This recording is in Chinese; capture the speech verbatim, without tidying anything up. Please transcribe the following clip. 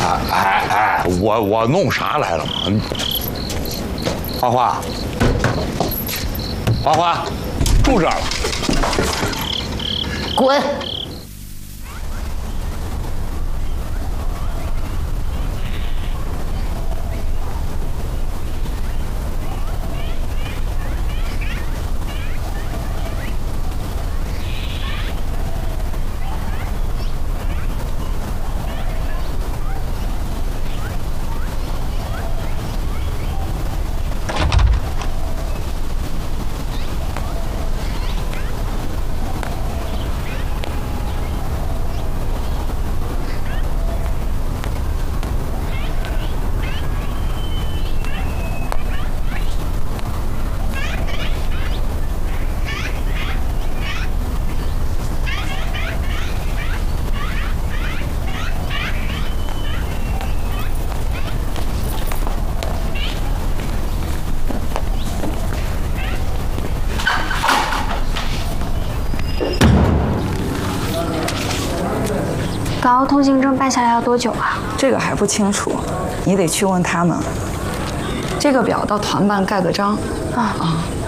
哎哎哎，我我弄啥来了嘛？花花，花花，住这儿了， 滚！ 港澳通行证办下来要多久啊？ 这个还不清楚，你得去问他们。这个表到团办盖个章。啊啊。